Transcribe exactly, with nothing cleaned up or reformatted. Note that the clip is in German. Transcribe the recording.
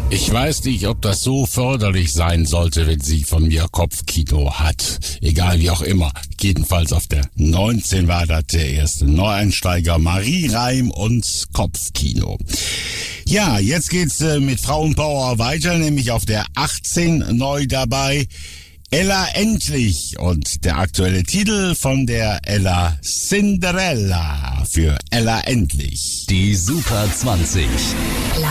Ich weiß nicht, ob das so förderlich sein sollte, wenn sie von mir Kopfkino hat. Egal wie auch immer. Jedenfalls auf der neunzehn war das der erste Neueinsteiger. Marie Reim und Kopfkino. Ja, jetzt geht's äh, mit Frauenpower weiter, nämlich auf der achtzehn neu dabei. Ella Endlich und der aktuelle Titel von der Ella Cinderella für Ella Endlich. Die Super zwanzig.